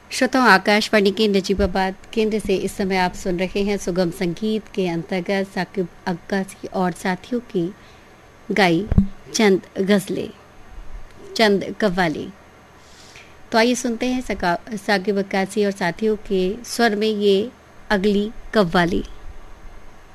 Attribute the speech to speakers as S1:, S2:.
S1: श्रोताओं, आकाशवाणी के नजीबाबाद केंद्र से इस समय आप सुन रहे हैं सुगम संगीत के अंतर्गत साकिब अक्कासी और साथियों की गाई चंद गज़लें, चंद कव्वाली। तो आइए सुनते हैं साकिब अक्कासी और साथियों के स्वर में ये अगली कव्वाली।